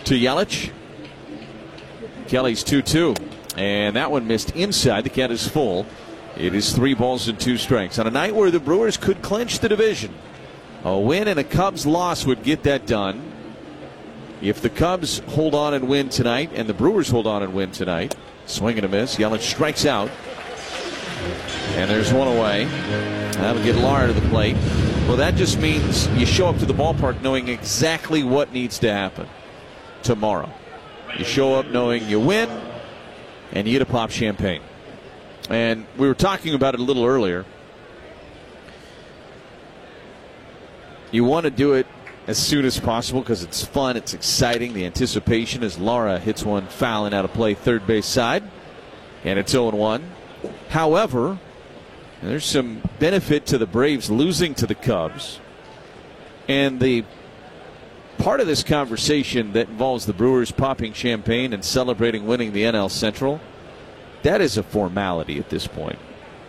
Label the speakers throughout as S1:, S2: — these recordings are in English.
S1: to Yelich. Kelly's 2-2. And that one missed inside. The count is full. It is 3 balls and 2 strikes. On a night where the Brewers could clinch the division, a win and a Cubs loss would get that done. If the Cubs hold on and win tonight, and the Brewers hold on and win tonight, swing and a miss. Yelich strikes out. And there's one away. That'll get Lara to the plate. Well, that just means you show up to the ballpark knowing exactly what needs to happen tomorrow. You show up knowing you win, and you get to pop champagne. And we were talking about it a little earlier. You want to do it as soon as possible because it's fun, it's exciting. The anticipation as Lara hits one foul and out of play third base side. And it's 0-1. However, there's some benefit to the Braves losing to the Cubs. And the part of this conversation that involves the Brewers popping champagne and celebrating winning the NL Central, that is a formality at this point.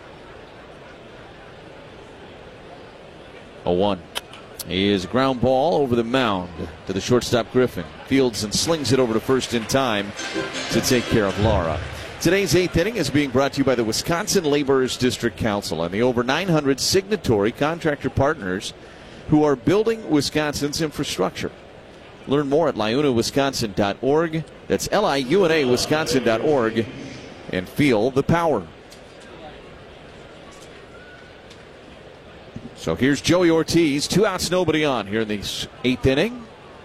S1: 0-1. He is a ground ball over the mound to the shortstop Griffin. Fields and slings it over to first in time to take care of Lara. Today's 8th inning is being brought to you by the Wisconsin Laborers District Council and the over 900 signatory contractor partners who are building Wisconsin's infrastructure. Learn more at liunawisconsin.org. That's liunawisconsin.org, and feel the power. So here's Joey Ortiz, 2 outs, nobody on here in the 8th inning.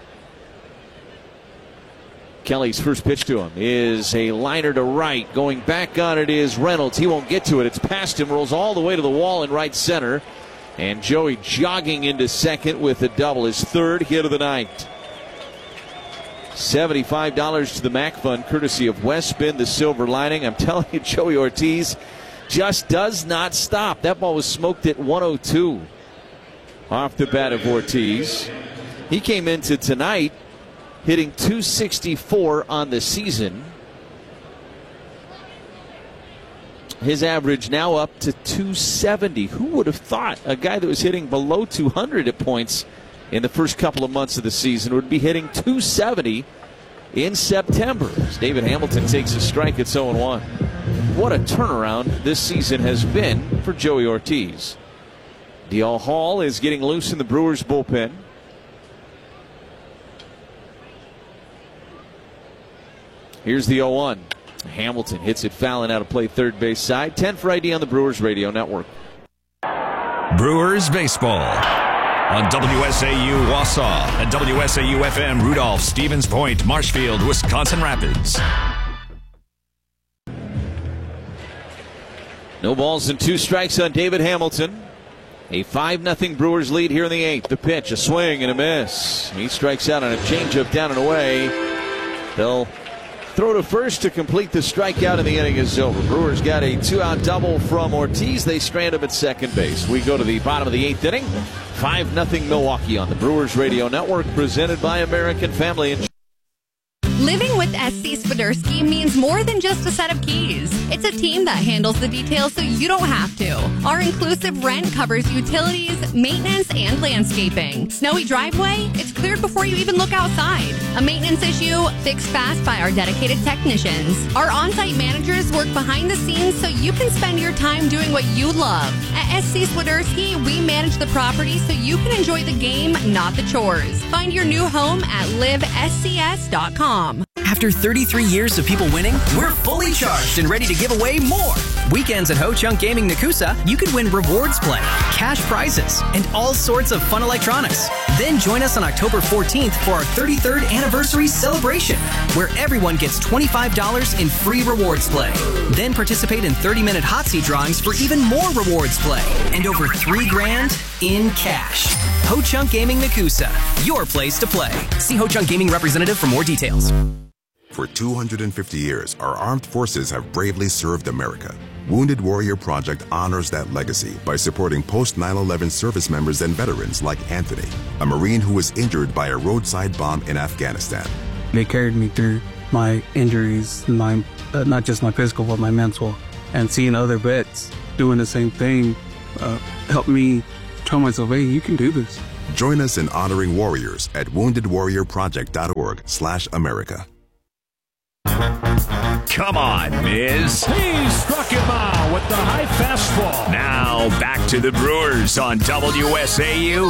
S1: Kelly's first pitch to him is a liner to right. Going back on it is Reynolds. He won't get to it. It's past him, rolls all the way to the wall in right center. And Joey jogging into second with a double. His 3rd hit of the night. $75 to the MAC Fund, courtesy of Westspin, the silver lining. I'm telling you, Joey Ortiz just does not stop. That ball was smoked at 102 off the bat of Ortiz. He came into tonight hitting .264 on the season. His average now up to .270. Who would have thought a guy that was hitting below 200 at points in the first couple of months of the season would be hitting .270 in September? As David Hamilton takes a strike at 0-1. What a turnaround this season has been for Joey Ortiz. Dale Hall is getting loose in the Brewers bullpen. Here's the 0-1. Hamilton hits it foul and out of play third base side. 10 for ID on the Brewers Radio Network.
S2: Brewers baseball on WSAU Wausau and WSAU-FM Rudolph, Stevens Point, Marshfield, Wisconsin Rapids.
S1: No balls and 2 strikes on David Hamilton. A 5-0 Brewers lead here in the 8th. The pitch, a swing and a miss. He strikes out on a changeup down and away. They'll throw to first to complete the strikeout, and the inning is over. Brewers got a 2-out double from Ortiz. They strand him at second base. We go to the bottom of the 8th inning. 5-0 Milwaukee on the Brewers Radio Network, presented by American Family Insurance.
S3: Living with SC Swiderski means more than just a set of keys. It's a team that handles the details so you don't have to. Our inclusive rent covers utilities, maintenance, and landscaping. Snowy driveway? It's cleared before you even look outside. A maintenance issue? Fixed fast by our dedicated technicians. Our on-site managers work behind the scenes so you can spend your time doing what you love. At SC Swiderski, we manage the property so you can enjoy the game, not the chores. Find your new home at livescs.com.
S4: After 33 years of people winning, we're fully charged and ready to give away more. Weekends at Ho Chunk Gaming Nakusa, you can win rewards play, cash prizes, and all sorts of fun electronics. Then join us on October 14th for our 33rd anniversary celebration, where everyone gets $25 in free rewards play. Then participate in 30-minute hot seat drawings for even more rewards play and over $3,000 in cash. Ho Chunk Gaming Nakusa, your place to play. See Ho Chunk Gaming representative for more details.
S5: For 250 years, our armed forces have bravely served America. Wounded Warrior Project honors that legacy by supporting post-9/11 service members and veterans like Anthony, a Marine who was injured by a roadside bomb in Afghanistan.
S6: They carried me through my injuries, not just my physical, but my mental. And seeing other vets doing the same thing helped me tell myself, hey, you can do this.
S5: Join us in honoring warriors at woundedwarriorproject.org/America.
S2: Come on, Miz.
S7: He struck him out with the high fastball.
S2: Now back to the Brewers on WSAU.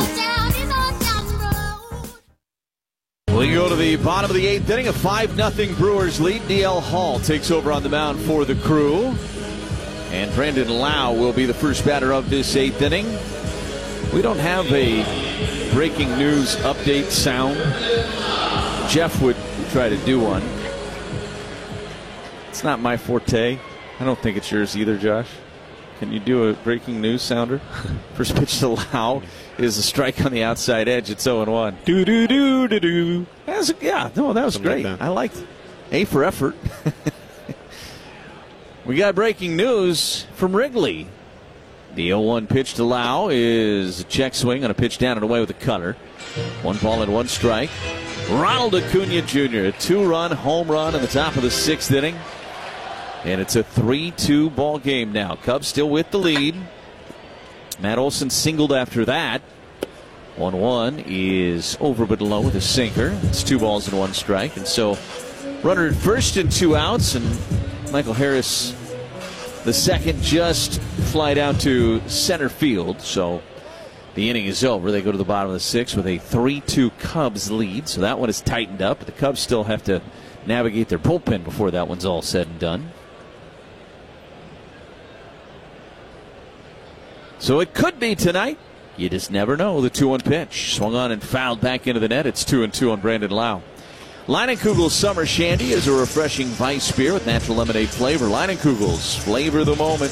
S1: We go to the bottom of the 8th inning, a 5-0 Brewers lead. DL Hall takes over on the mound for the Crew. And Brandon Lau will be the first batter of this 8th inning. We don't have a breaking news update sound. Jeff would try to do one. It's not my forte. I don't think it's yours either, Josh. Can you do a breaking news sounder? First pitch to Lau is a strike on the outside edge. It's 0-1. Do-do-do-do-do. That was great. Like that. I liked it. A for effort. We got breaking news from Wrigley. The 0-1 pitch to Lau is a check swing on a pitch down and away with a cutter. 1 ball and 1 strike. Ronald Acuna Jr., a 2-run home run in the top of the 6th inning. And it's a 3-2 ball game now. Cubs still with the lead. Matt Olson singled after that. 1-1 is over but low with a sinker. It's 2 balls and 1 strike. And so runner at first and 2 outs. And Michael Harris, the second, just fly down to center field. So the inning is over. They go to the bottom of the 6th with a 3-2 Cubs lead. So that one is tightened up. But the Cubs still have to navigate their bullpen before that one's all said and done. So it could be tonight. You just never know. The 2-1 pitch. Swung on and fouled back into the net. It's 2-2 on Brandon Lau. Leinenkugel's Summer Shandy is a refreshing Weiss beer with natural lemonade flavor. Leinenkugel's, flavor the moment.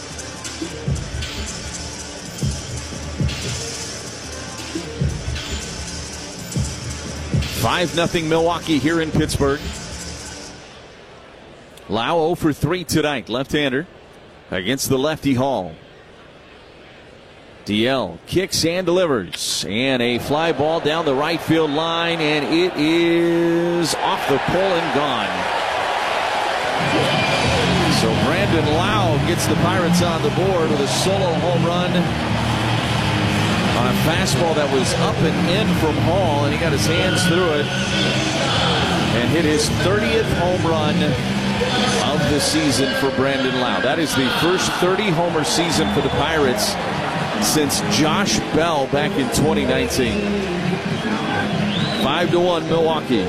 S1: 5-0 Milwaukee here in Pittsburgh. Lau 0 for 3 tonight. Left-hander against the lefty Hall. DL kicks and delivers. And a fly ball down the right field line. And it is off the pole and gone. So Brandon Lau gets the Pirates on the board with a solo home run on a fastball that was up and in from Hall. And he got his hands through it and hit his 30th home run of the season for Brandon Lau. That is the first 30-homer season for the Pirates since Josh Bell back in 2019. 5-1 Milwaukee.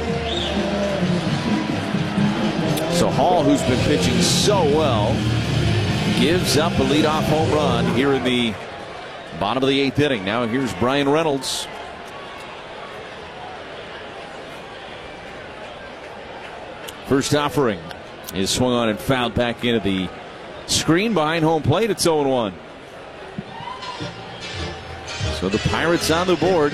S1: So Hall, who's been pitching so well, gives up a leadoff home run here in the bottom of the 8th inning. Now here's Brian Reynolds. First offering is swung on and fouled back into the screen behind home plate. It's 0-1. So the Pirates on the board.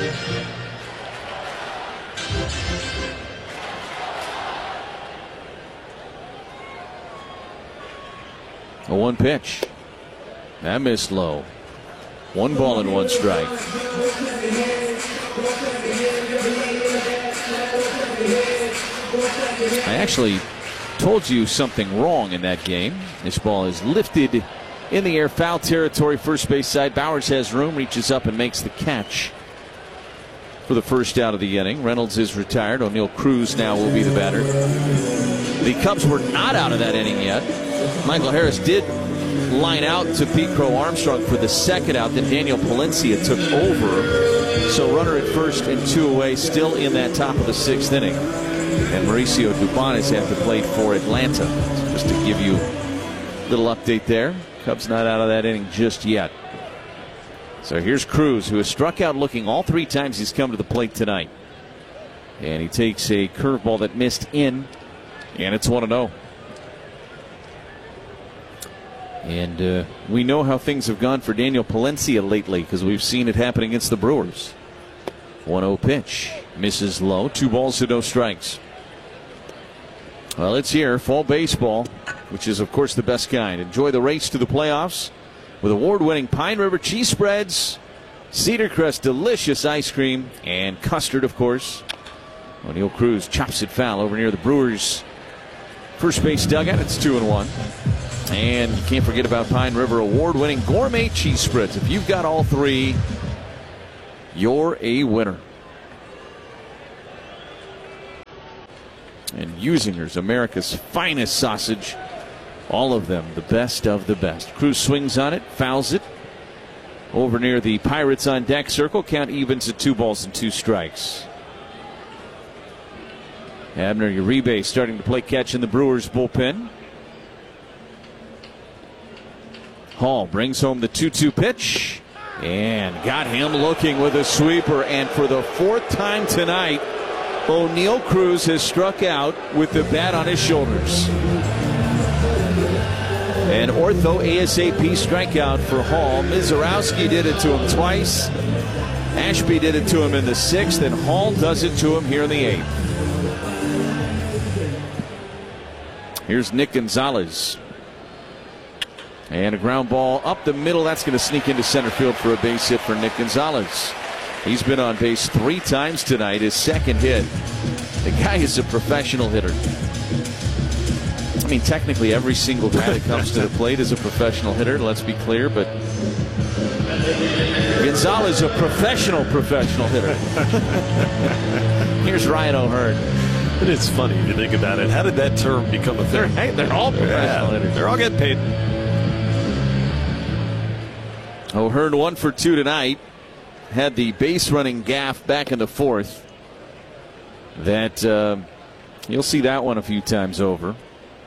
S1: A 1 pitch. That missed low. 1 ball and 1 strike. I actually told you something wrong in that game. This ball is lifted in the air, foul territory, first base side. Bowers has room, reaches up and makes the catch for the first out of the inning. Reynolds is retired. O'Neill Cruz now will be the batter. The Cubs were not out of that inning yet. Michael Harris did line out to Pete Crow Armstrong for the second out. Then Daniel Palencia took over. So runner at first and 2 away, still in that top of the 6th inning. And Mauricio Dubon is at the plate for Atlanta. So just to give you a little update there. Cubs not out of that inning just yet. So here's Cruz, who has struck out looking all 3 times he's come to the plate tonight. And he takes a curveball that missed in, and it's 1-0. And we know how things have gone for Daniel Palencia lately because we've seen it happen against the Brewers. 1-0 pitch. Misses low. 2 balls to no strikes. Well, it's here. Fall baseball, which is, of course, the best kind. Enjoy the race to the playoffs with award-winning Pine River cheese spreads, Cedar Crest delicious ice cream, and custard, of course. O'Neill Cruz chops it foul over near the Brewers' first base dugout. It's 2-1. And you can't forget about Pine River award-winning gourmet cheese spreads. If you've got all 3, you're a winner. And Usinger's America's finest sausage. All of them, the best of the best. Cruz swings on it, fouls it. Over near the Pirates on deck circle. Count evens at 2 balls and 2 strikes. Abner Uribe starting to play catch in the Brewers bullpen. Hall brings home the 2-2 pitch. And got him looking with a sweeper. And for the 4th time tonight, O'Neill Cruz has struck out with the bat on his shoulders. An ortho ASAP strikeout for Hall. Mizorowski did it to him twice. Ashby did it to him in the 6th, and Hall does it to him here in the 8th. Here's Nick Gonzalez. And a ground ball up the middle. That's going to sneak into center field for a base hit for Nick Gonzalez. He's been on base 3 times tonight, his 2nd hit. The guy is a professional hitter. I mean, technically every single guy that comes to the plate is a professional hitter, let's be clear, but Gonzalez is a professional hitter. Here's Ryan O'Hearn.
S8: It is funny to think about it. How did that term become a thing?
S1: They're all professional hitters.
S8: They're all getting paid.
S1: O'Hearn 1 for 2 tonight. Had the base running gaff back in the 4th. That you'll see that one a few times over.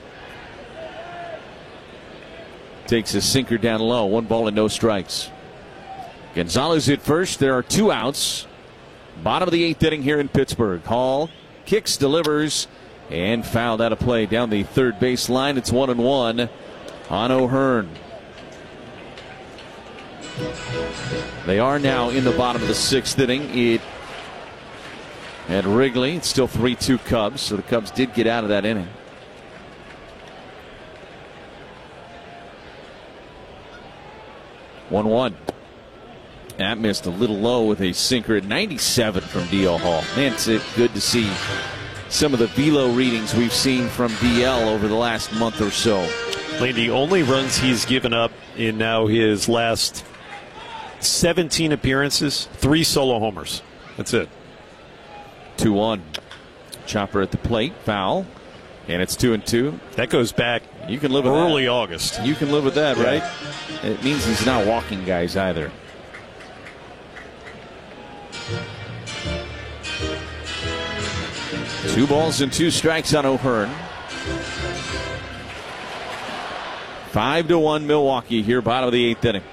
S1: Takes a sinker down low. 1 ball and no strikes. Gonzalez at first. There are 2 outs. Bottom of the 8th inning here in Pittsburgh. Hall kicks, delivers, and fouled out of play down the third base line. It's 1-1 on O'Hearn. They are now in the bottom of the 6th inning. At Wrigley, it's still 3-2 Cubs, so the Cubs did get out of that inning. One. That missed a little low with a sinker at 97 from DL Hall. Man, it's good to see some of the velo readings we've seen from DL over the last month or so.
S8: The only runs he's given up in now his last 17 appearances, 3 solo homers. That's it.
S1: 2-1. Chopper at the plate, foul, and it's 2-2.
S8: That goes back.
S1: You can live with
S8: early
S1: that.
S8: August.
S1: You can live with that, right? It means he's not walking guys either. Two balls and 2 strikes on O'Hearn. 5-1 Milwaukee here, bottom of the 8th inning.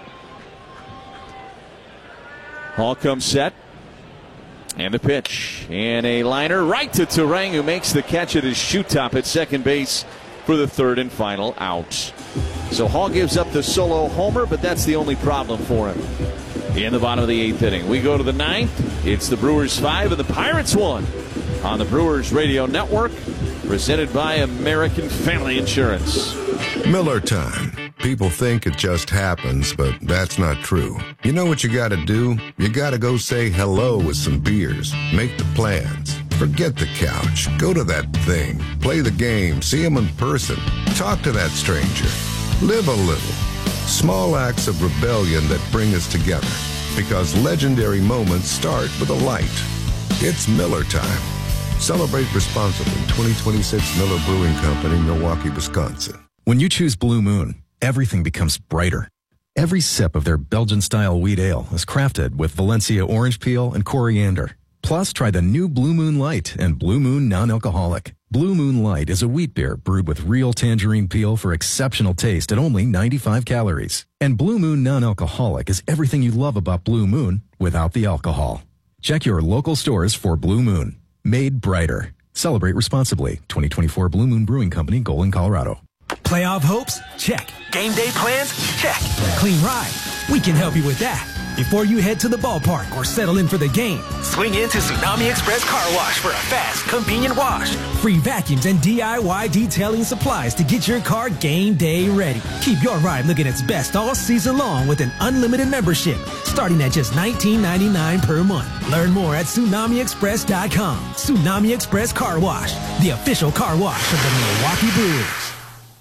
S1: Hall comes set. And the pitch. And a liner right to Turang, who makes the catch at his shoot top at second base for the 3rd and final out. So Hall gives up the solo homer, but that's the only problem for him. In the bottom of the 8th inning. We go to the 9th. It's the Brewers 5 and the Pirates 1 on the Brewers Radio Network. Presented by American Family Insurance.
S5: Miller time. People think it just happens, but that's not true. You know what you gotta do? You gotta go say hello with some beers. Make the plans. Forget the couch. Go to that thing. Play the game. See them in person. Talk to that stranger. Live a little. Small acts of rebellion that bring us together. Because legendary moments start with a light. It's Miller time. Celebrate responsibly. 2026 Miller Brewing Company, Milwaukee, Wisconsin.
S9: When you choose Blue Moon, everything becomes brighter. Every sip of their Belgian-style wheat ale is crafted with Valencia orange peel and coriander. Plus, try the new Blue Moon Light and Blue Moon Non-Alcoholic. Blue Moon Light is a wheat beer brewed with real tangerine peel for exceptional taste at only 95 calories. And Blue Moon Non-Alcoholic is everything you love about Blue Moon without the alcohol. Check your local stores for Blue Moon. Made brighter. Celebrate responsibly. 2024 Blue Moon Brewing Company, Golden, Colorado.
S10: Playoff hopes? Check. Game day plans? Check. Clean ride? We can help you with that. Before you head to the ballpark or settle in for the game, swing into Tsunami Express Car Wash for a fast, convenient wash. Free vacuums and DIY detailing supplies to get your car game day ready. Keep your ride looking its best all season long with an unlimited membership, starting at just $19.99 per month. Learn more at TsunamiExpress.com. Tsunami Express Car Wash, the official car wash of the Milwaukee Brewers.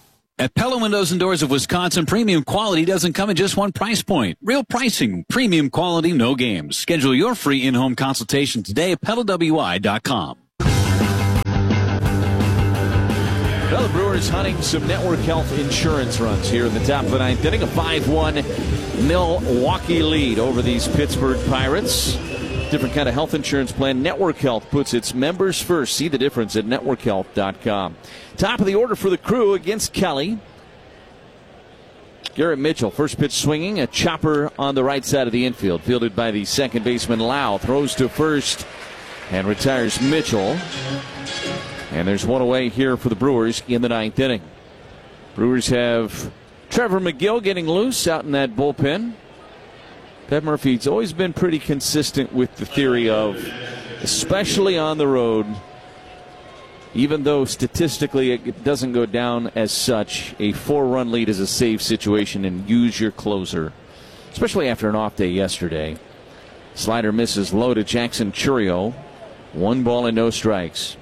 S11: At Pella Windows and Doors of Wisconsin, premium quality doesn't come in just one price point. Real pricing, premium quality, no games. Schedule your free in-home consultation today at PellaWI.com.
S1: Well, the Brewers hunting some Network Health insurance runs here in the top of the ninth inning. A 5-1 Milwaukee lead over these Pittsburgh Pirates. Different kind of health insurance plan. Network Health puts its members first. See the difference at networkhealth.com. Top of the order for the Crew against Kelly. Garrett Mitchell, first pitch swinging, a chopper on the right side of the infield. Fielded by the second baseman Lau. Throws to first and retires Mitchell. And there's one away here for the Brewers in the ninth inning. Brewers have Trevor McGill getting loose out in that bullpen. Pat Murphy's always been pretty consistent with the theory of, especially on the road, even though statistically it doesn't go down as such, a 4-run lead is a safe situation and use your closer, especially after an off day yesterday. Slider misses low to Jackson Chourio. 1 ball and no strikes.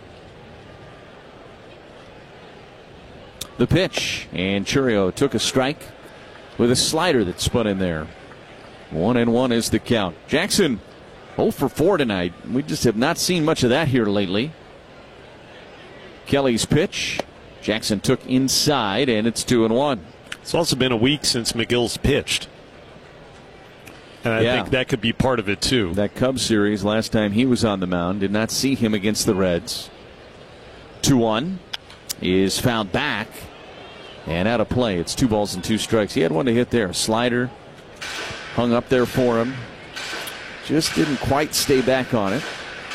S1: The pitch, and Chourio took a strike with a slider that spun in there. 1-1 is the count. Jackson 0 for 4 tonight. We just have not seen much of that here lately. Kelly's pitch. Jackson took inside, and it's 2-1.
S8: It's also been a week since McGill's pitched. And I think that could be part of it, too.
S1: That Cubs series, last time he was on the mound, did not see him against the Reds. 2-1 is fouled back and out of play. It's 2 balls and 2 strikes. He had one to hit there. A slider hung up there for him. Just didn't quite stay back on it.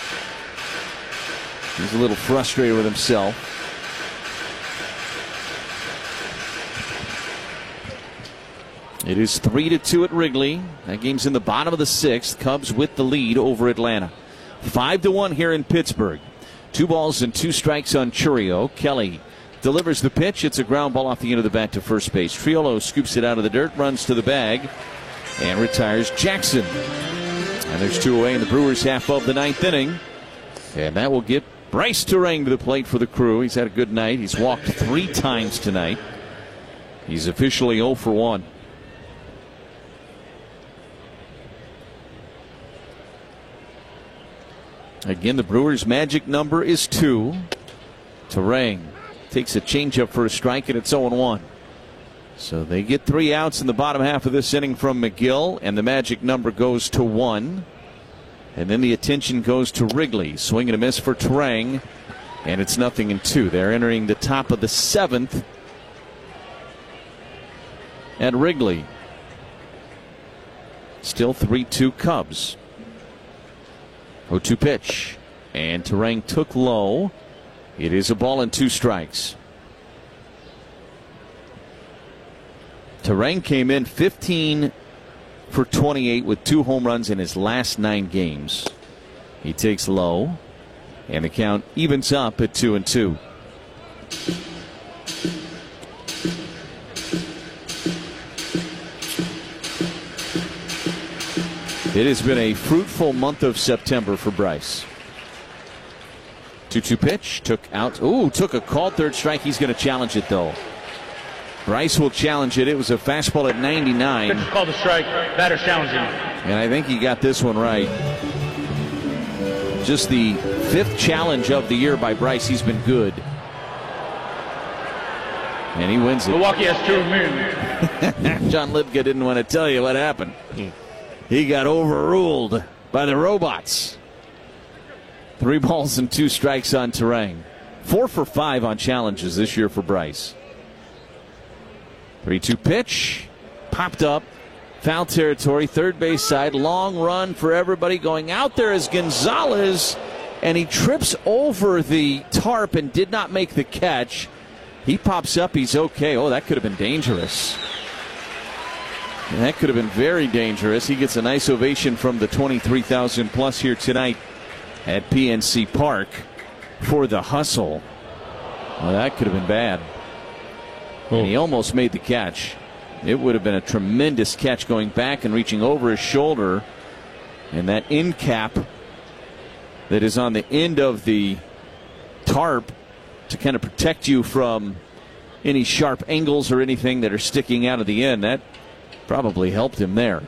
S1: He's a little frustrated with himself. It is 3-2 at Wrigley. That game's in the bottom of the 6th. Cubs with the lead over Atlanta. 5-1 here in Pittsburgh. 2 balls and 2 strikes on Chourio. Kelly delivers the pitch. It's a ground ball off the end of the bat to first base. Triolo scoops it out of the dirt, runs to the bag, and retires Jackson. And there's 2 away in the Brewers' half of the 9th inning. And that will get Bryce Turang to the plate for the Crew. He's had a good night. He's walked 3 times tonight. He's officially 0 for 1. Again, the Brewers' magic number is 2. Turang takes a changeup for a strike, and it's 0-1. So they get 3 outs in the bottom half of this inning from McGill, and the magic number goes to 1. And then the attention goes to Wrigley. Swing and a miss for Turang, and it's 0-2. They're entering the top of the 7th at Wrigley. Still 3-2 Cubs. 0-2 pitch, and Turang took low. It is a ball and 2 strikes. Turang came in 15 for 28 with 2 home runs in his last 9 games. He takes low, and the count evens up at 2-2. It has been a fruitful month of September for Bryce. 2-2 pitch, took out. Ooh, took a called third strike. He's going to challenge it, though. Bryce will challenge it. It was a fastball at 99.
S12: Pitch called a strike. Batter challenging.
S1: And I think he got this one right. Just the 5th challenge of the year by Bryce. He's been good. And he wins it.
S12: Milwaukee has 2 men.
S1: John Lipka didn't want to tell you what happened. He got overruled by the robots. 3 balls and 2 strikes on Turang. 4 for 5 on challenges this year for Bryce. 3-2 pitch. Popped up. Foul territory. Third base side. Long run for everybody. Going out there is Gonzalez. And he trips over the tarp and did not make the catch. He pops up. He's okay. Oh, that could have been dangerous. And that could have been very dangerous. He gets a nice ovation from the 23,000 plus here tonight at PNC Park for the hustle. Well, that could have been bad. And he almost made the catch. It would have been a tremendous catch going back and reaching over his shoulder. And that end cap that is on the end of the tarp to kind of protect you from any sharp angles or anything that are sticking out of the end. That probably helped him there.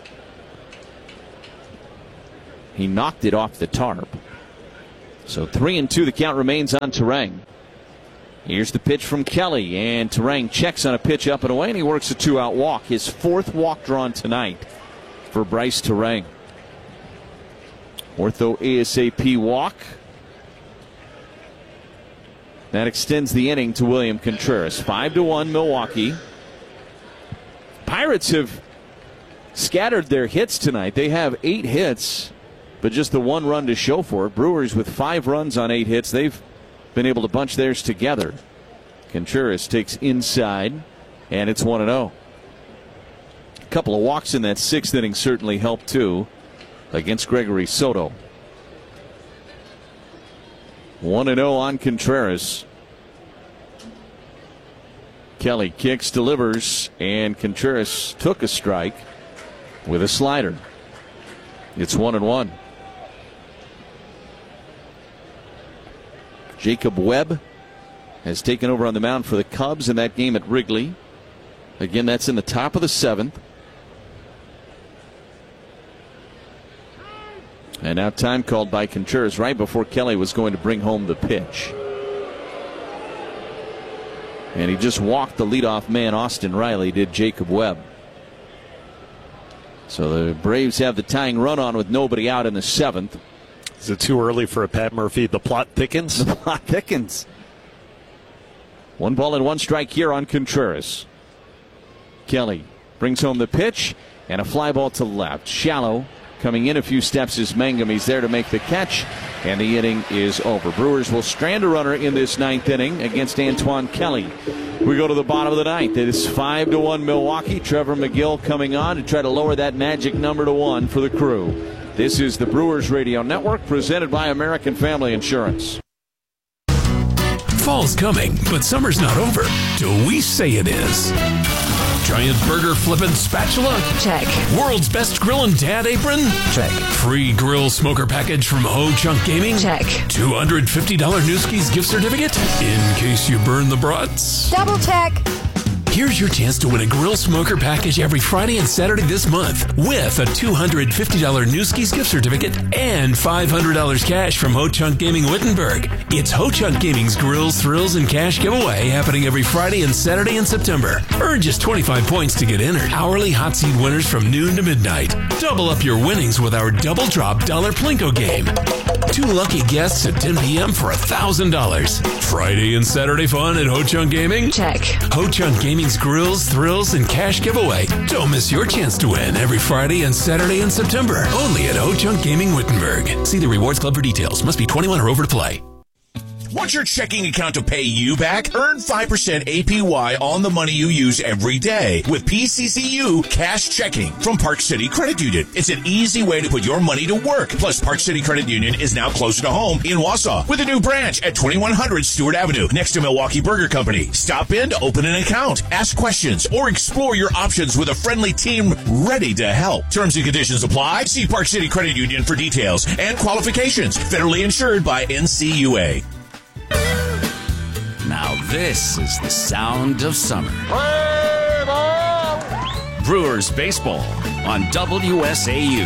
S1: He knocked it off the tarp. So 3-2 the count remains on Turang. Here's the pitch from Kelly, and Turang checks on a pitch up and away, and he works a 2-out walk. His 4th walk drawn tonight for Bryce Turang. Ortho ASAP walk. That extends the inning to William Contreras. 5-1 Milwaukee. Pirates have scattered their hits tonight. They have 8 hits, but just the 1 run to show for it. Brewers with 5 runs on 8 hits. They've been able to bunch theirs together. Contreras takes inside, and it's 1-0. A couple of walks in that 6th inning certainly helped too against Gregory Soto. 1-0 on Contreras. Kelly kicks, delivers, and Contreras took a strike with a slider. It's 1-1. Jacob Webb has taken over on the mound for the Cubs in that game at Wrigley. Again, that's in the top of the 7th. And now time called by Contreras right before Kelly was going to bring home the pitch. And he just walked the leadoff man, Austin Riley, did Jacob Webb. So the Braves have the tying run on with nobody out in the 7th.
S8: Is it too early for a Pat Murphy? The plot thickens?
S1: The plot thickens. 1 ball and 1 strike here on Contreras. Kelly brings home the pitch and a fly ball to left. Shallow coming in a few steps is Mangum. He's there to make the catch, and the inning is over. Brewers will strand a runner in this 9th inning against Antoine Kelly. We go to the bottom of the 9th. It is 5-1 Milwaukee. Trevor McGill coming on to try to lower that magic number to 1 for the Crew. This is the Brewers Radio Network, presented by American Family Insurance.
S13: Fall's coming, but summer's not over till we say it is. Giant burger flippin' spatula?
S14: Check.
S13: World's best grillin' dad apron?
S14: Check.
S13: Free grill smoker package from Ho Chunk Gaming?
S14: Check.
S13: $250 Newski's gift certificate? In case you burn the brats?
S14: Double check.
S13: Here's your chance to win a grill smoker package every Friday and Saturday this month with a $250 Newski's gift certificate and $500 cash from Ho Chunk Gaming Wittenberg. It's Ho Chunk Gaming's Grills, Thrills, and Cash giveaway happening every Friday and Saturday in September. Earn just 25 points to get entered. Hourly hot seat winners from noon to midnight. Double up your winnings with our Double Drop Dollar Plinko game. 2 lucky guests at 10 p.m. for $1,000. Friday and Saturday fun at Ho Chunk Gaming?
S14: Check.
S13: Ho Chunk Gaming's Grills, Thrills, and Cash giveaway. Don't miss your chance to win every Friday and Saturday in September. Only at Ho Chunk Gaming Wittenberg. See the Rewards Club for details. Must be 21 or over to play.
S2: Want your checking account to pay you back? Earn 5% APY on the money you use every day with PCCU Cash Checking from Park City Credit Union. It's an easy way to put your money to work. Plus, Park City Credit Union is now closer to home in Wausau with a new branch at 2100 Stewart Avenue next to Milwaukee Burger Company. Stop in to open an account, ask questions, or explore your options with a friendly team ready to help. Terms and conditions apply. See Park City Credit Union for details and qualifications. Federally insured by NCUA.
S15: Now this is the sound of summer. Brewers baseball on WSAU.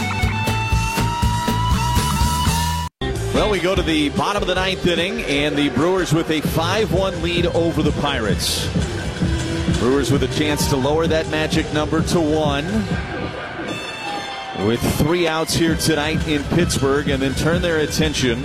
S1: Well, we go to the bottom of the 9th inning, and the Brewers with a 5-1 lead over the Pirates. Brewers with a chance to lower that magic number to 1 with 3 outs here tonight in Pittsburgh, and then turn their attention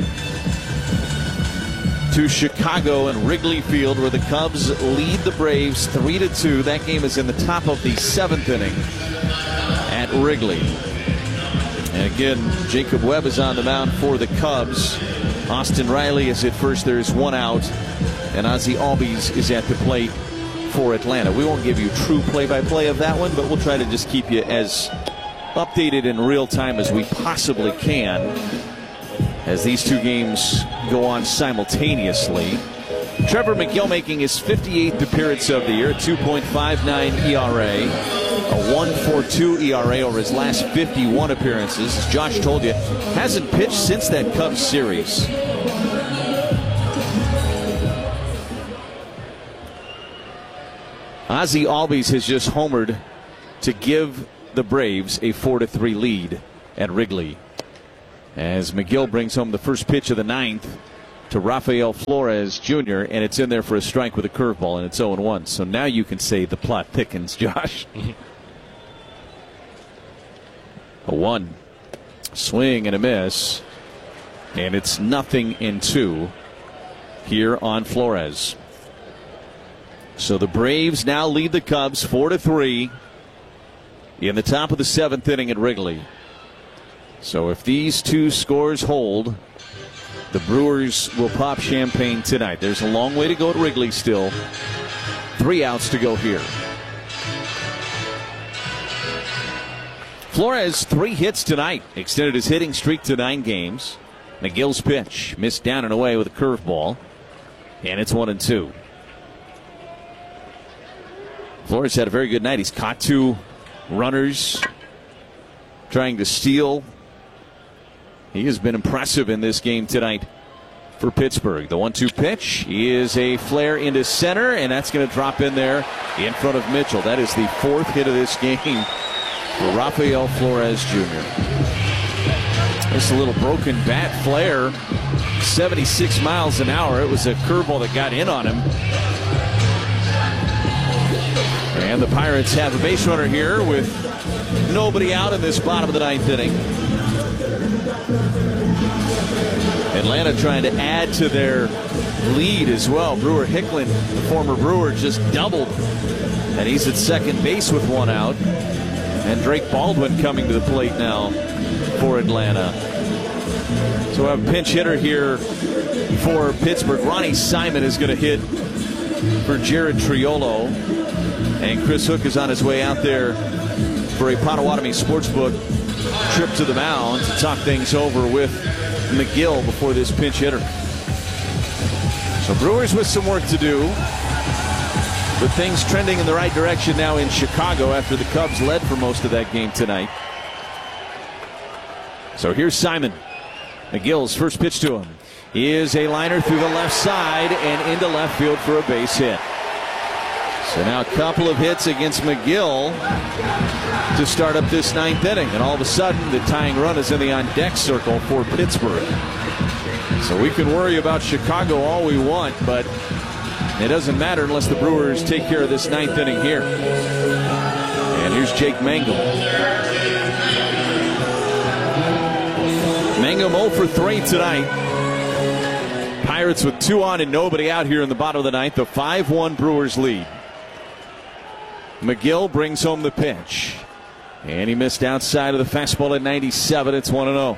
S1: to Chicago and Wrigley Field, where the Cubs lead the Braves 3-2. That game is in the top of the 7th inning at Wrigley. And again, Jacob Webb is on the mound for the Cubs. Austin Riley is at first. There's 1 out, and Ozzie Albies is at the plate for Atlanta. We won't give you true play-by-play of that one, but we'll try to just keep you as updated in real time as we possibly can, as these 2 games go on simultaneously. Trevor McGill making his 58th appearance of the year, 2.59 ERA, a 1.42 ERA over his last 51 appearances. As Josh told you, hasn't pitched since that Cubs series. Ozzie Albies has just homered to give the Braves a 4-3 lead at Wrigley. As McGill brings home the first pitch of the ninth to Rafael Flores Jr., and it's in there for a strike with a curveball, and it's 0-1. So now you can say the plot thickens, Josh. A 1. Swing and a miss. And it's 0-2 here on Flores. So the Braves now lead the Cubs 4-3 in the top of the 7th inning at Wrigley. So if these two scores hold, the Brewers will pop champagne tonight. There's a long way to go at Wrigley still. 3 outs to go here. Flores 3 hits tonight. Extended his hitting streak to 9 games. McGill's pitch missed down and away with a curveball. And it's 1-2. Flores had a very good night. He's caught 2 runners trying to steal. He has been impressive in this game tonight for Pittsburgh. The 1-2 pitch is a flare into center, and that's going to drop in there in front of Mitchell. That is the 4th hit of this game for Rafael Flores Jr. Just a little broken bat flare, 76 miles an hour. It was a curveball that got in on him. And the Pirates have a base runner here with nobody out in this bottom of the 9th inning. Atlanta trying to add to their lead as well. Brewer Hicklin, the former Brewer, just doubled. And he's at second base with 1 out. And Drake Baldwin coming to the plate now for Atlanta. So we have a pinch hitter here for Pittsburgh. Ronnie Simon is going to hit for Jared Triolo. And Chris Hook is on his way out there for a Potawatomi Sportsbook trip to the mound to talk things over with McGill before this pinch hitter. So Brewers with some work to do, but things trending in the right direction now in Chicago after the Cubs led for most of that game tonight. So here's Simon. McGill's first pitch to him is a liner through the left side and into left field for a base hit. So now a couple of hits against McGill to start up this 9th inning. And all of a sudden, the tying run is in the on-deck circle for Pittsburgh. So we can worry about Chicago all we want, but it doesn't matter unless the Brewers take care of this 9th inning here. And here's Jake Mangum. Mangum 0 for 3 tonight. Pirates with 2 on and nobody out here in the bottom of the 9th. The 5-1 Brewers lead. McGill brings home the pitch. And he missed outside of the fastball at 97. It's 1-0.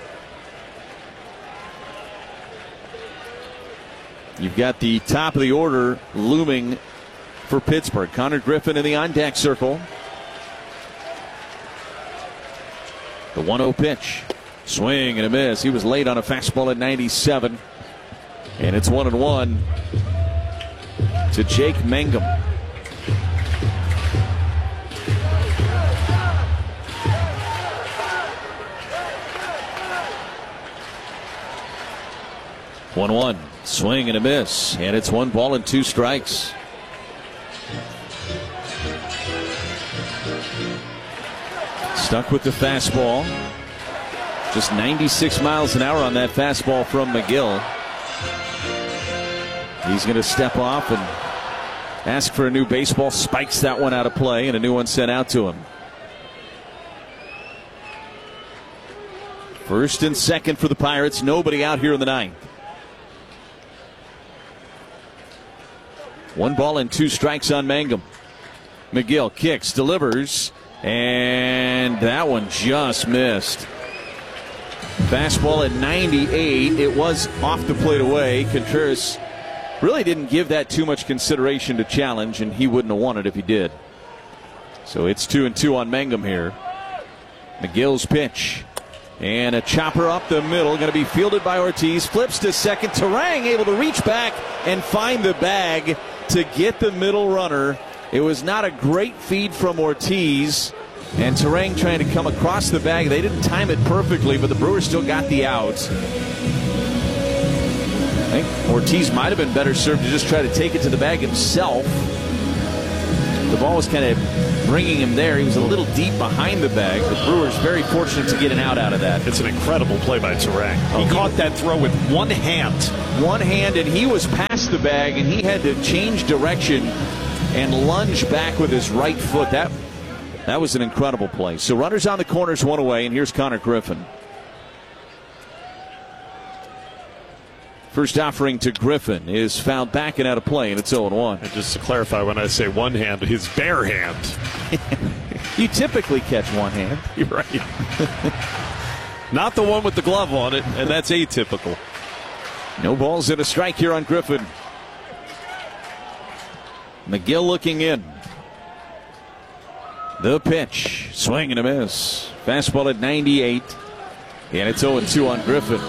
S1: You've got the top of the order looming for Pittsburgh. Connor Griffin in the on-deck circle. The 1-0 pitch. Swing and a miss. He was late on a fastball at 97. And it's 1-1 to Jake Mangum. One swing and a miss, and it's 1 ball and 2 strikes. Stuck with the fastball. Just 96 miles an hour on that fastball from McGill. He's going to step off and ask for a new baseball. Spikes that one out of play, and a new one sent out to him. First and second for the Pirates. Nobody out here in the 9th. 1 ball and 2 strikes on Mangum. McGill kicks, delivers, and that one just missed. Fastball at 98. It was off the plate away. Contreras really didn't give that too much consideration to challenge, and he wouldn't have won it if he did. So it's 2-2 on Mangum here. McGill's pitch. And a chopper up the middle, going to be fielded by Ortiz. Flips to second. Terang able to reach back and find the bag to get the middle runner. It was not a great feed from Ortiz. And Terang trying to come across the bag. They didn't time it perfectly, but the Brewers still got the out. I think Ortiz might have been better served to just try to take it to the bag himself. The ball was kind of bringing him there. He was a little deep behind the bag. The Brewers very fortunate to get an out of that.
S8: It's an incredible play by Turang. He caught that throw with one hand.
S1: One hand, and he was past the bag, and he had to change direction and lunge back with his right foot. That was an incredible play. So runners on the corners, one away, and here's Connor Griffin. First offering to Griffin is fouled back and out of play, and it's 0-1.
S8: And just to clarify, when I say one hand, his bare hand.
S1: You typically catch one hand.
S8: You're right. Not the one with the glove on it, and that's atypical.
S1: No balls and a strike here on Griffin. McGill looking in. The pitch. Swing and a miss. Fastball at 98. And it's 0-2 on Griffin.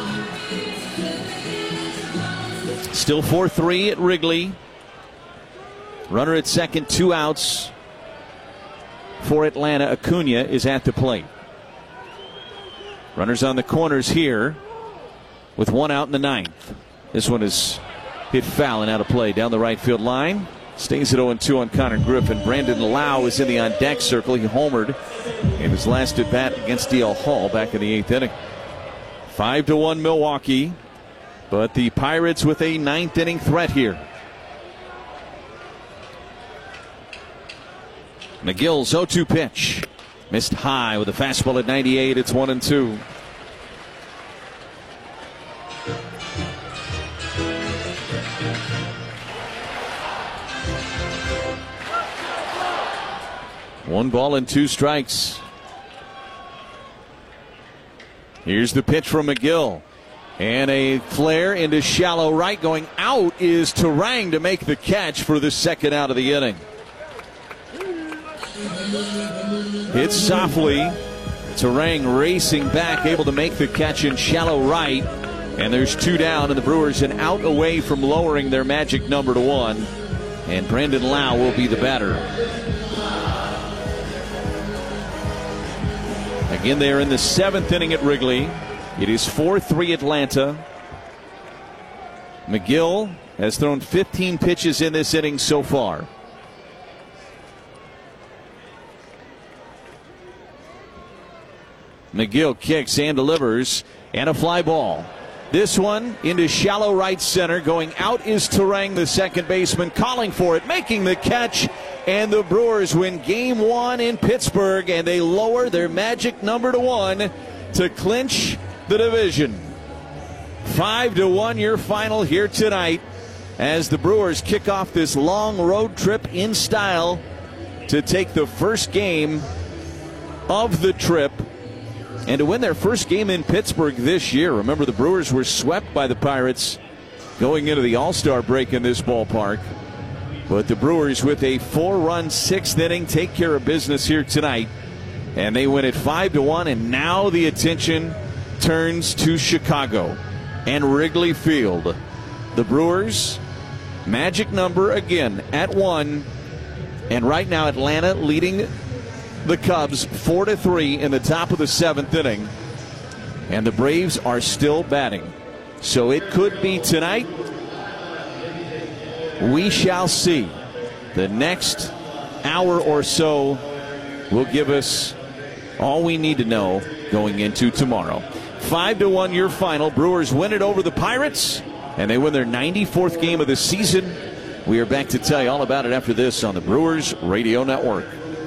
S1: Still 4-3 at Wrigley. Runner at second, 2 outs. For Atlanta, Acuna is at the plate. Runners on the corners here with 1 out in the 9th. This one is hit foul and out of play down the right field line. Stays at 0-2 on Connor Griffin. Brandon Lau is in the on-deck circle. He homered in his last at-bat against D.L. Hall back in the 8th inning. 5-1 Milwaukee. But the Pirates with a 9th inning threat here. McGill's 0-2 pitch. Missed high with a fastball at 98. It's 1-2. One ball and 2 strikes. Here's the pitch from McGill. And a flare into shallow right. Going out is Turang to make the catch for the second out of the inning. Hits softly. Turang racing back, able to make the catch in shallow right. And there's 2 down, and the Brewers an out away from lowering their magic number to 1. And Brandon Lau will be the batter. Again, they are in the 7th inning at Wrigley. It is 4-3 Atlanta. McGill has thrown 15 pitches in this inning so far. McGill kicks and delivers, and a fly ball. This one into shallow right center. Going out is Turang, the second baseman, calling for it, making the catch. And the Brewers win Game 1 in Pittsburgh, and they lower their magic number to 1 to clinch the division. 5-1 your final here tonight as the Brewers kick off this long road trip in style to take the first game of the trip and to win their first game in Pittsburgh this year. Remember, the Brewers were swept by the Pirates going into the All-Star break in this ballpark. But the Brewers, with a 4-run 6th inning, take care of business here tonight. And they win it 5-1, and now the attention turns to Chicago and Wrigley Field. The Brewers, magic number again at 1. And right now Atlanta leading the Cubs 4-3 in the top of the 7th inning. And the Braves are still batting. So it could be tonight. We shall see. The next hour or so will give us all we need to know going into tomorrow. 5-1 your final. Brewers win it over the Pirates, and they win their 94th game of the season. We are back to tell you all about it after this on the Brewers Radio Network.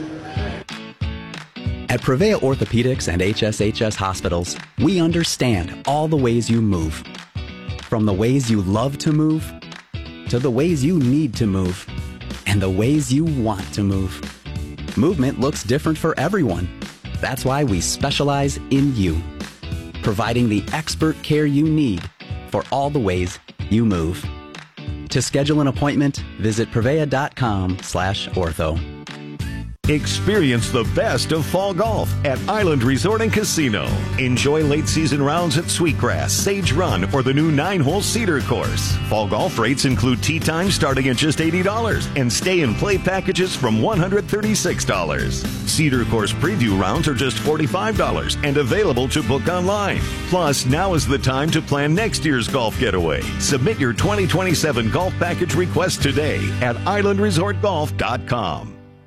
S14: At Prevea Orthopedics and HSHS Hospitals, we understand all the ways you move. From the ways you love to move, to the ways you need to move, and the ways you want to move. Movement looks different for everyone. That's why we specialize in you, providing the expert care you need for all the ways you move. To schedule an appointment, visit prevea.com/ortho.
S16: Experience the best of fall golf at Island Resort and Casino. Enjoy late season rounds at Sweetgrass, Sage Run, or the new 9-hole Cedar Course. Fall golf rates include tee time starting at just $80 and stay and play packages from $136. Cedar Course preview rounds are just $45 and available to book online. Plus, now is the time to plan next year's golf getaway. Submit your 2027 golf package request today at islandresortgolf.com.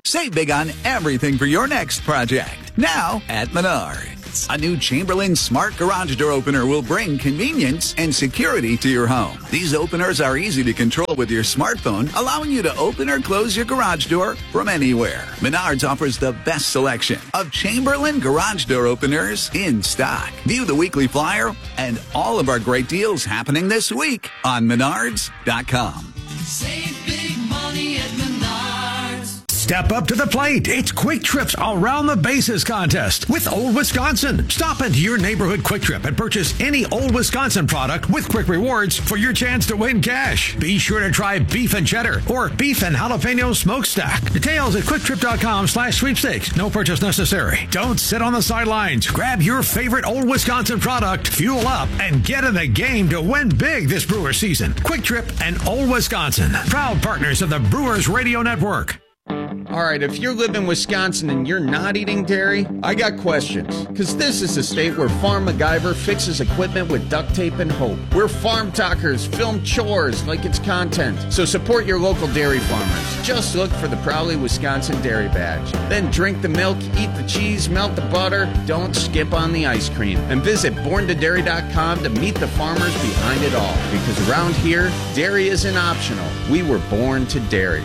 S17: Save big on everything for your next project. Now at Menards. A new Chamberlain Smart Garage Door Opener will bring convenience and security to your home. These openers are easy to control with your smartphone, allowing you to open or close your garage door from anywhere. Menards offers the best selection of Chamberlain Garage Door Openers in stock. View the weekly flyer and all of our great deals happening this week on Menards.com.
S18: Save big money at Menards.
S7: Step up to the plate. It's Quick Trip's Around the Bases contest with Old Wisconsin. Stop into your neighborhood Quick Trip and purchase any Old Wisconsin product with Quick Rewards for your chance to win cash. Be sure to try beef and cheddar or beef and jalapeno smokestack. Details at quicktrip.com/sweepstakes. No purchase necessary. Don't sit on the sidelines. Grab your favorite Old Wisconsin product, fuel up, and get in the game to win big this Brewers season. Quick Trip and Old Wisconsin, proud partners of the Brewers Radio Network.
S19: All right, if you live in Wisconsin and you're not eating dairy, I got questions. Because this is a state where Farm MacGyver fixes equipment with duct tape and hope. Where farm talkers film chores like it's content. So support your local dairy farmers. Just look for the Proudly Wisconsin Dairy Badge. Then drink the milk, eat the cheese, melt the butter. Don't skip on the ice cream. And visit borntodairy.com to meet the farmers behind it all. Because around here, dairy isn't optional. We were born to dairy.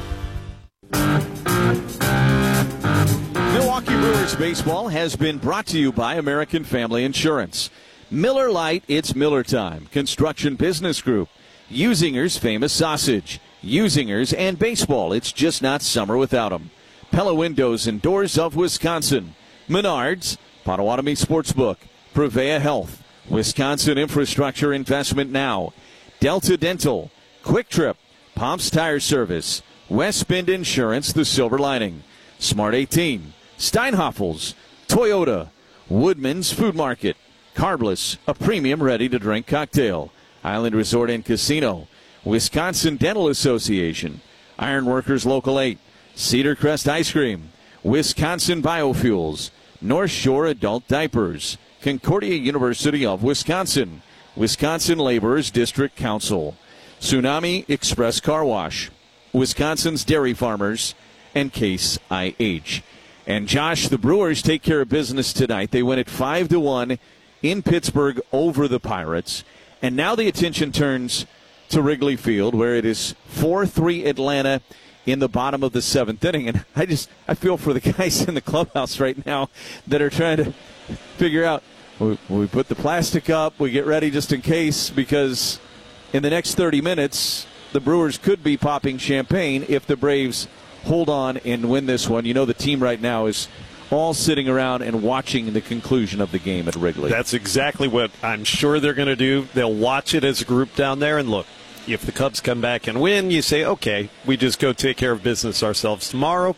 S1: Milwaukee Brewers baseball has been brought to you by American Family Insurance. Miller Lite, it's Miller time. Construction Business Group. Usinger's Famous Sausage. Usinger's and baseball, it's just not summer without them. Pella Windows and Doors of Wisconsin. Menards, Potawatomi Sportsbook. Prevea Health. Wisconsin Infrastructure Investment Now. Delta Dental. Quick Trip. Pomps Tire Service. West Bend Insurance, the Silver Lining. Smart 18. Steinhoffels. Toyota. Woodman's Food Market. Carbless, a premium ready-to-drink cocktail. Island Resort and Casino. Wisconsin Dental Association. Ironworkers Local 8. Cedar Crest Ice Cream. Wisconsin Biofuels. North Shore Adult Diapers. Concordia University of Wisconsin. Wisconsin Laborers District Council. Tsunami Express Car Wash. Wisconsin's Dairy Farmers, and Case IH. And Josh, the Brewers take care of business tonight. They win it 5-1 in Pittsburgh over the Pirates. And now the attention turns to Wrigley Field, where it is 4-3 Atlanta in the bottom of the seventh inning. And I feel for the guys in the clubhouse right now that are trying to figure out, we put the plastic up, we get ready just in case, because in the next 30 minutes, the Brewers could be popping champagne if the Braves hold on and win this one. You know, the team right now is all sitting around and watching the conclusion of the game at Wrigley.
S8: That's exactly what I'm sure they're going to do. They'll watch it as a group down there and look. If the Cubs come back and win, you say, okay, we just go take care of business ourselves tomorrow.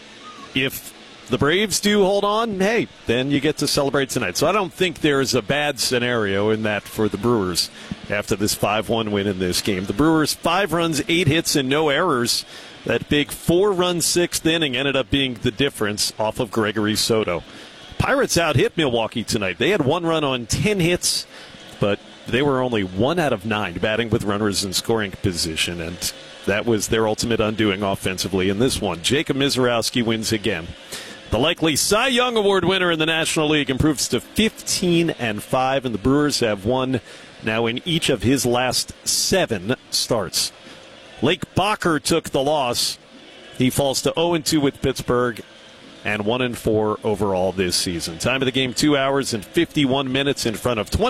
S8: If the Braves do hold on, hey, then you get to celebrate tonight. So I don't think there's a bad scenario in that for the Brewers after this 5-1 win in this game. The Brewers, 5 runs, 8 hits, and no errors. That big 4-run sixth inning ended up being the difference off of Gregory Soto. Pirates out-hit Milwaukee tonight. They had 1 run on 10 hits, but they were only 1 out of 9 batting with runners in scoring position, and that was their ultimate undoing offensively in this one. Jacob Misiorowski wins again. The likely Cy Young Award winner in the National League improves to 15-5, and the Brewers have won now in each of his last 7 starts. Lake Bacher took the loss. He falls to 0-2 with Pittsburgh and 1-4 overall this season. Time of the game, 2 hours and 51 minutes in front of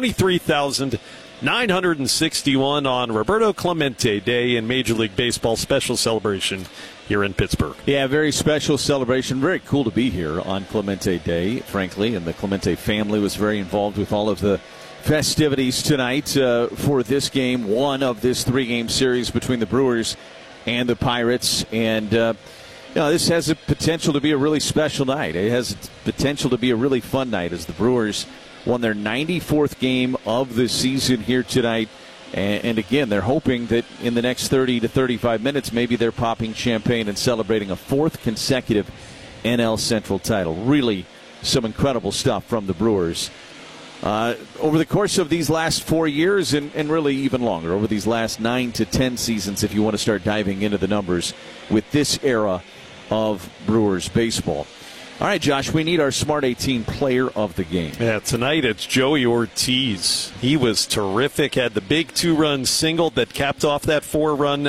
S8: 23,961 on Roberto Clemente Day in Major League Baseball special celebration here in Pittsburgh.
S1: Yeah, very special celebration. Very cool to be here on Clemente Day, frankly, and the Clemente family was very involved with all of the festivities tonight for this game, one of this 3-game series between the Brewers and the Pirates. And this has a potential to be a really special night. It has potential to be a really fun night as the Brewers won their 94th game of the season here tonight. And again, they're hoping that in the next 30 to 35 minutes, maybe they're popping champagne and celebrating a 4th consecutive NL Central title. Really some incredible stuff from the Brewers. Over the course of these last 4 years, and really even longer, over these last 9 to 10 seasons, if you want to start diving into the numbers with this era of Brewers baseball. All right, Josh, we need our Smart 18 player of the game.
S8: Yeah, tonight it's Joey Ortiz. He was terrific, had the big 2-run single that capped off that 4-run